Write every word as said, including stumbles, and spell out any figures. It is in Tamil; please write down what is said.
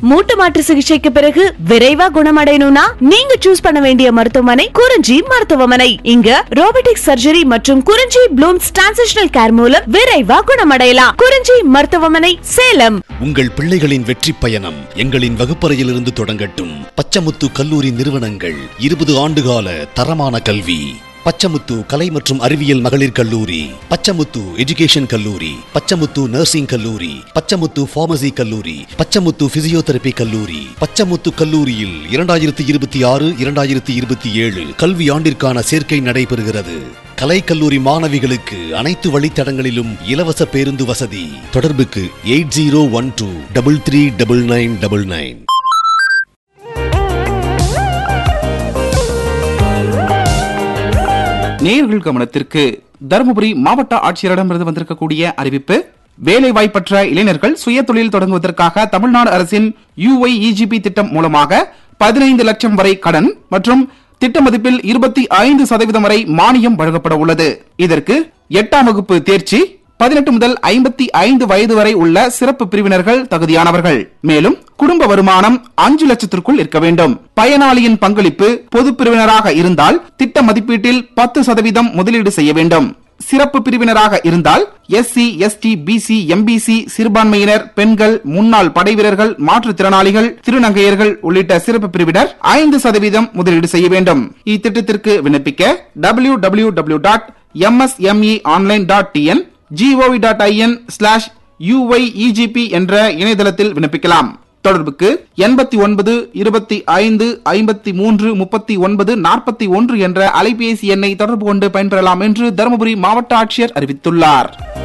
மூட்டு மாற்று சிகிச்சைக்கு பிறகு விரைவா குணமடையணும்னா நீங்க சூஸ் பண்ண வேண்டிய மருத்துவமனை குறிஞ்சி மருத்துவமனை. இங்க ரோபோட்டிக் சர்ஜரி மற்றும் குறிஞ்சி ப்ளூம்ஸ் டிரான்சிஷனல் கேர் மூலம் விரைவா குணமடையலாம். குறிஞ்சி மருத்துவமனை, சேலம். உங்கள் பிள்ளைகளின் வெற்றி பயணம் எங்களின் வகுப்பறையிலிருந்து தொடங்கட்டும். பச்சமுத்து கல்லூரி நிறுவனங்கள், இருபது ஆண்டுகால தரமான கல்வி. பச்சமுத்து கலை மற்றும் அறிவியல் மகளிர் கல்லூரி, பச்சமுத்து எஜுகேஷன் கல்லூரி, பச்சமுத்து நர்சிங் கல்லூரி, பச்சமுத்து பார்மசி கல்லூரி, பச்சமுத்து பிசியோதெரபி கல்லூரி. பச்சமுத்து கல்லூரியில் இரண்டாயிரத்தி இருபத்தி ஆறு இரண்டாயிரத்தி இருபத்தி ஏழு கல்வி ஆண்டிற்கான சேர்க்கை நடைபெறுகிறது. கலை கல்லூரி மாணவிகளுக்கு அனைத்து வழித்தடங்களிலும் இலவச பேருந்து வசதி. தொடர்புக்கு eight zero one two double three double nine double nine. நேயர்கள் கவனத்திற்கு தருமபுரி மாவட்ட ஆட்சியரிடமிருந்து வந்திருக்கக்கூடிய அறிவிப்பு. வேலை வாய்ப்பற்ற இளைஞர்கள் சுய தொழில் தொடங்குவதற்காக தமிழ்நாடு அரசின் யுஐஇஜிபி திட்டம் மூலமாக பதினைந்து லட்சம் வரை கடன் மற்றும் திட்ட மதிப்பில் இருபத்தி ஐந்து சதவீதம் வரை மானியம் வழங்கப்பட உள்ளது. இதற்கு எட்டாம் வகுப்பு தேர்ச்சி, பதினெட்டு முதல் ஐம்பத்தி ஐந்து வயது வரை உள்ள சிறப்பு பிரிவினர்கள் தகுதியானவர்கள். மேலும் குடும்ப வருமானம் அஞ்சு லட்சத்திற்குள் இருக்க வேண்டும். பயனாளியின் பங்களிப்பு பொது பிரிவினராக இருந்தால் திட்ட மதிப்பீட்டில் பத்து சதவீதம் முதலீடு செய்ய வேண்டும். சிறப்பு பிரிவினராக இருந்தால் எஸ்சி, எஸ்டி, பிசி, எம்பிசி, சிறுபான்மையினர், பெண்கள், முன்னாள் படை வீரர்கள், மாற்றுத்திறனாளிகள், திருநங்கையர்கள் உள்ளிட்ட சிறப்பு பிரிவினர் ஐந்து சதவீதம் முதலீடு செய்ய வேண்டும். இத்திட்டத்திற்கு விண்ணப்பிக்க W W W dot M S M E online dot T N gov dot IN slash யுஐஇஜிபி என்ற இணையதளத்தில் விண்ணப்பிக்கலாம். தொடர்புக்கு எண்பத்தி ஒன்பது இருபத்தி ஐந்து ஐம்பத்தி மூன்று முப்பத்தி ஒன்பது நாற்பத்தி ஒன்று என்ற அலைபேசி எண்ணை தொடர்பு கொண்டு பயன்பெறலாம் என்று தருமபுரி மாவட்ட ஆட்சியர் அறிவித்துள்ளார்.